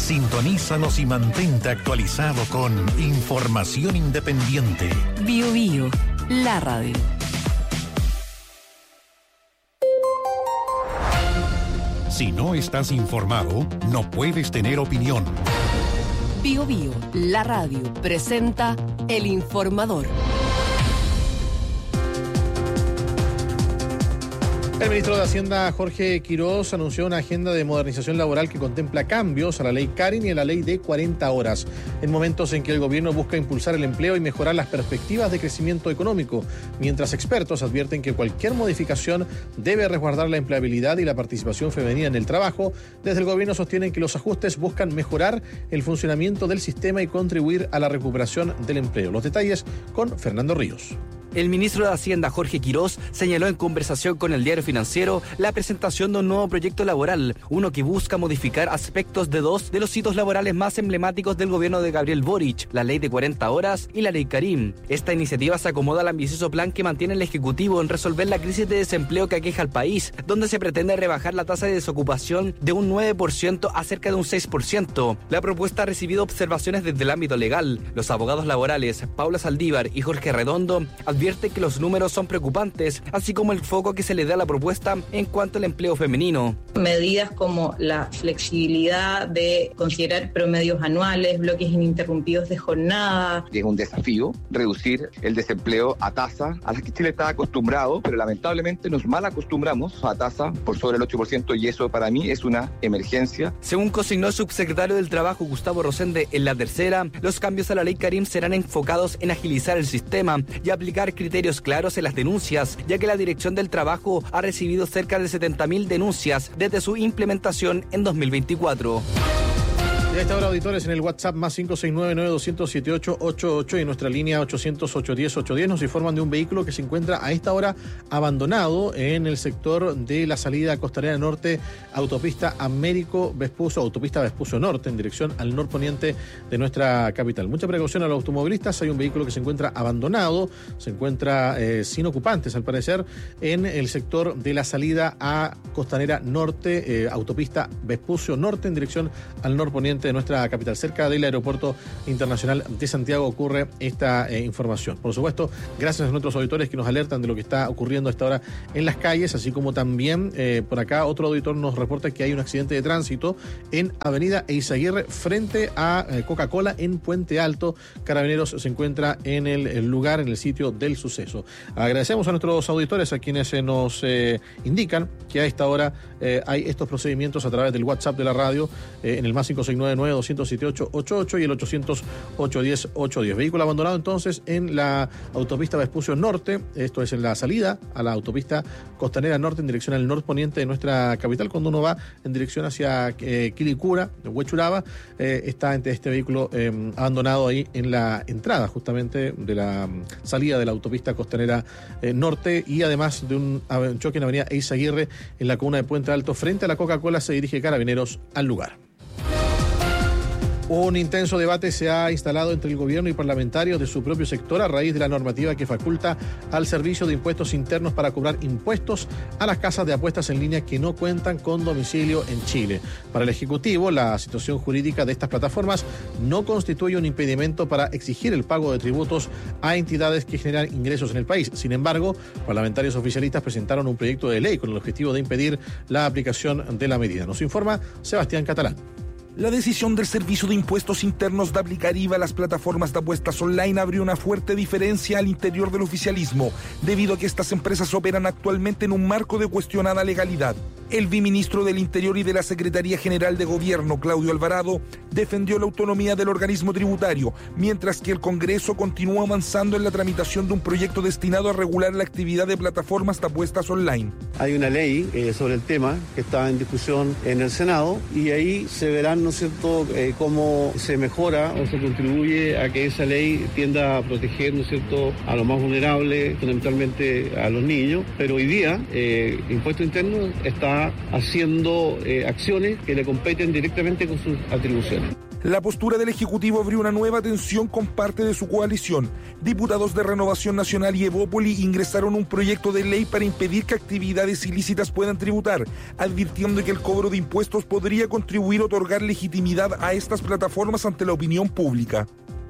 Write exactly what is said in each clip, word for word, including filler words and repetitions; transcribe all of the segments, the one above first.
Sintonízanos y mantente actualizado con información independiente. Bio Bio, la radio. Si no estás informado, no puedes tener opinión. Bio Bio, la radio, presenta El Informador. El ministro de Hacienda, Jorge Quirós, anunció una agenda de modernización laboral que contempla cambios a la ley Karin y a la ley de cuarenta horas, en momentos en que el gobierno busca impulsar el empleo y mejorar las perspectivas de crecimiento económico, mientras expertos advierten que cualquier modificación debe resguardar la empleabilidad y la participación femenina en el trabajo. Desde el gobierno sostienen que los ajustes buscan mejorar el funcionamiento del sistema y contribuir a la recuperación del empleo. Los detalles con Fernando Ríos. El ministro de Hacienda, Jorge Quirós, señaló en conversación con el Diario Financiero la presentación de un nuevo proyecto laboral, uno que busca modificar aspectos de dos de los hitos laborales más emblemáticos del gobierno de Gabriel Boric, la ley de cuarenta horas y la ley Karim. Esta iniciativa se acomoda al ambicioso plan que mantiene el Ejecutivo en resolver la crisis de desempleo que aqueja al país, donde se pretende rebajar la tasa de desocupación de un nueve por ciento a cerca de un seis por ciento. La propuesta ha recibido observaciones desde el ámbito legal. Los abogados laborales, Paula Saldívar y Jorge Redondo, advierten que los números son preocupantes, así como el foco que se le da a la propuesta en cuanto al empleo femenino. Medidas como la flexibilidad de considerar promedios anuales, bloques ininterrumpidos de jornada. Es un desafío reducir el desempleo a tasa a la que Chile está acostumbrado, pero lamentablemente nos mal acostumbramos a tasa por sobre el ocho por ciento y eso para mí es una emergencia. Según consignó el subsecretario del Trabajo, Gustavo Rosende, en La Tercera, los cambios a la ley Karim serán enfocados en agilizar el sistema y aplicar criterios claros en las denuncias, ya que la Dirección del Trabajo ha recibido cerca de setenta mil denuncias desde su implementación en dos mil veinticuatro. Y a esta hora, auditores, en el WhatsApp más cinco seis nueve, nueve dos cero cero, siete ocho ocho ocho y en nuestra línea ochocientos, ochocientos diez, ochocientos diez nos informan de un vehículo que se encuentra a esta hora abandonado en el sector de la salida costanera norte, autopista Américo Vespucio, autopista Vespucio Norte, en dirección al norponiente de nuestra capital. Mucha precaución a los automovilistas. Hay un vehículo que se encuentra abandonado, se encuentra eh, sin ocupantes al parecer, en el sector de la salida a costanera norte, eh, autopista Vespucio Norte, en dirección al norponiente de nuestra capital. Cerca del Aeropuerto Internacional de Santiago ocurre esta eh, información. Por supuesto, gracias a nuestros auditores que nos alertan de lo que está ocurriendo a esta hora en las calles, así como también eh, por acá otro auditor nos reporta que hay un accidente de tránsito en Avenida Eizaguirre frente a eh, Coca-Cola en Puente Alto. Carabineros se encuentra en el, el lugar, en el sitio del suceso. Agradecemos a nuestros auditores, a quienes eh, nos eh, indican que a esta hora eh, hay estos procedimientos a través del WhatsApp de la radio eh, en el más cinco seis nueve, nueve dos cero cero, siete ocho ocho ocho y el ochocientos, ochocientos diez, ochocientos diez. Vehículo abandonado entonces en la autopista Vespucio Norte, esto es en la salida a la autopista Costanera Norte en dirección al norponiente de nuestra capital. Cuando uno va en dirección hacia eh, Quilicura, Huechuraba, eh, está entre este vehículo eh, abandonado ahí en la entrada justamente de la um, salida de la autopista Costanera eh, Norte, y además de un, un choque en la avenida Eizaguirre en la comuna de Puente Alto frente a la Coca-Cola, se dirige Carabineros al lugar. Un intenso debate se ha instalado entre el gobierno y parlamentarios de su propio sector a raíz de la normativa que faculta al Servicio de Impuestos Internos para cobrar impuestos a las casas de apuestas en línea que no cuentan con domicilio en Chile. Para el Ejecutivo, la situación jurídica de estas plataformas no constituye un impedimento para exigir el pago de tributos a entidades que generan ingresos en el país. Sin embargo, parlamentarios oficialistas presentaron un proyecto de ley con el objetivo de impedir la aplicación de la medida. Nos informa Sebastián Catalán. La decisión del Servicio de Impuestos Internos de aplicar I V A a las plataformas de apuestas online abrió una fuerte diferencia al interior del oficialismo, debido a que estas empresas operan actualmente en un marco de cuestionada legalidad. El viceministro del Interior y de la Secretaría General de Gobierno, Claudio Alvarado, defendió la autonomía del organismo tributario, mientras que el Congreso continúa avanzando en la tramitación de un proyecto destinado a regular la actividad de plataformas de apuestas online. Hay una ley eh, sobre el tema que está en discusión en el Senado y ahí se verán, ¿no es cierto?, eh, cómo se mejora o se contribuye a que esa ley tienda a proteger, ¿no es cierto?, a los más vulnerables, fundamentalmente a los niños. Pero hoy día, eh, Impuesto Interno está haciendo eh, acciones que le competen directamente con sus atribuciones. La postura del Ejecutivo abrió una nueva tensión con parte de su coalición. Diputados de Renovación Nacional y Evópoli ingresaron un proyecto de ley para impedir que actividades ilícitas puedan tributar, advirtiendo que el cobro de impuestos podría contribuir a otorgar legitimidad a estas plataformas ante la opinión pública.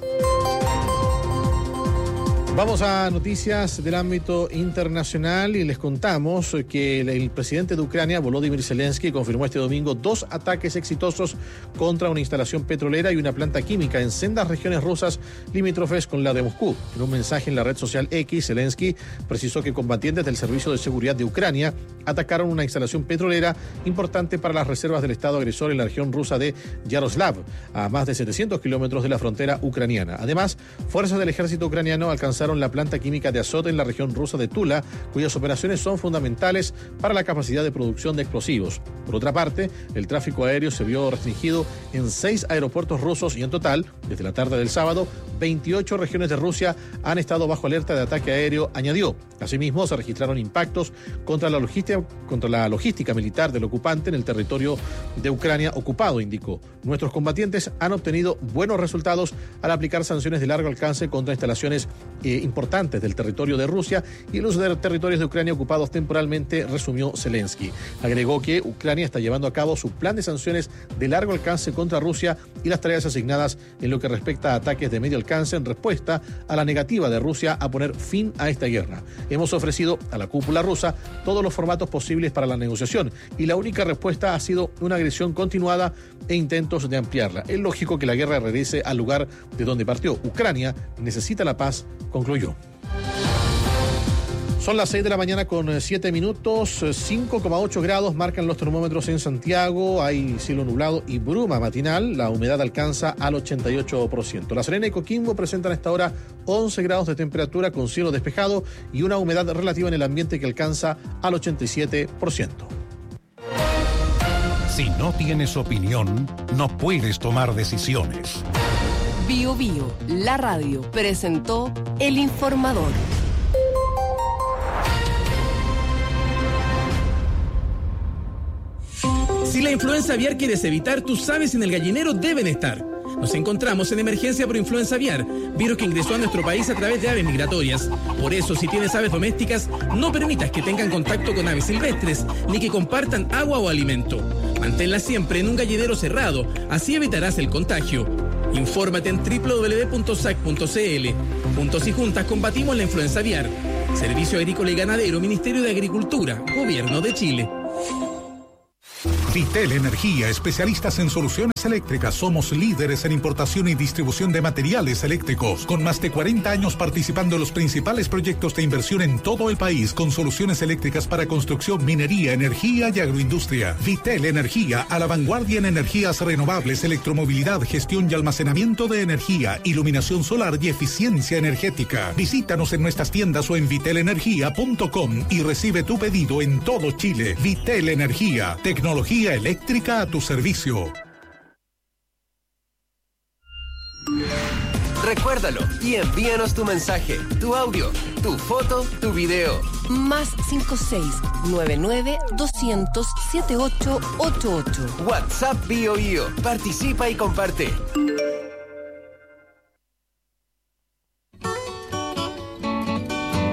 Vamos a noticias del ámbito internacional y les contamos que el presidente de Ucrania, Volodymyr Zelensky, confirmó este domingo dos ataques exitosos contra una instalación petrolera y una planta química en sendas regiones rusas limítrofes con la de Moscú. En un mensaje en la red social X, Zelensky precisó que combatientes del Servicio de Seguridad de Ucrania atacaron una instalación petrolera importante para las reservas del Estado agresor en la región rusa de Yaroslav, a más de setecientos kilómetros de la frontera ucraniana. Además, fuerzas del ejército ucraniano alcanzaron la planta química de Azot en la región rusa de Tula, cuyas operaciones son fundamentales para la capacidad de producción de explosivos. Por otra parte, el tráfico aéreo se vio restringido en seis aeropuertos rusos y en total, desde la tarde del sábado, veintiocho regiones de Rusia han estado bajo alerta de ataque aéreo, añadió. Asimismo, se registraron impactos contra la logística, contra la logística militar del ocupante en el territorio de Ucrania ocupado, indicó. Nuestros combatientes han obtenido buenos resultados al aplicar sanciones de largo alcance contra instalaciones eh, importantes del territorio de Rusia y el uso de territorios de Ucrania ocupados temporalmente, resumió Zelensky. Agregó que Ucrania está llevando a cabo su plan de sanciones de largo alcance contra Rusia y las tareas asignadas en lo que respecta a ataques de medio alcance en respuesta a la negativa de Rusia a poner fin a esta guerra. Hemos ofrecido a la cúpula rusa todos los formatos posibles para la negociación y la única respuesta ha sido una agresión continuada e intentos de ampliarla. Es lógico que la guerra regrese al lugar de donde partió. Ucrania necesita la paz, concluyó. Son las seis de la mañana con siete minutos, cinco coma ocho grados marcan los termómetros en Santiago, hay cielo nublado y bruma matinal, la humedad alcanza al ochenta y ocho por ciento. La Serena y Coquimbo presentan a esta hora once grados de temperatura con cielo despejado y una humedad relativa en el ambiente que alcanza al ochenta y siete por ciento. Si no tienes opinión, no puedes tomar decisiones. Bio Bio, la radio, presentó El Informador. Si la influenza aviar quieres evitar, tus aves en el gallinero deben estar. Nos encontramos en emergencia por influenza aviar, virus que ingresó a nuestro país a través de aves migratorias. Por eso, si tienes aves domésticas, no permitas que tengan contacto con aves silvestres, ni que compartan agua o alimento. Manténlas siempre en un gallinero cerrado, así evitarás el contagio. Infórmate en doble u doble u doble u punto sac punto c l. Juntos y juntas combatimos la influenza aviar. Servicio Agrícola y Ganadero, Ministerio de Agricultura, Gobierno de Chile. Vitel Energía, especialistas en soluciones eléctricas. Somos líderes en importación y distribución de materiales eléctricos, con más de cuarenta años participando en los principales proyectos de inversión en todo el país, con soluciones eléctricas para construcción, minería, energía y agroindustria. Vitel Energía, a la vanguardia en energías renovables, electromovilidad, gestión y almacenamiento de energía, iluminación solar y eficiencia energética. Visítanos en nuestras tiendas o en vitel energía punto com y recibe tu pedido en todo Chile. Vitel Energía, tecnología eléctrica a tu servicio. Recuérdalo y envíanos tu mensaje, tu audio, tu foto, tu video. Más cinco seis nueve nueve doscientos setenta y ocho ochenta y ocho. WhatsApp Bio Bio. Participa y comparte.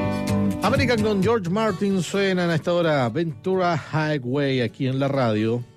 American con George Martin suenan a esta hora Ventura Highway aquí en la radio.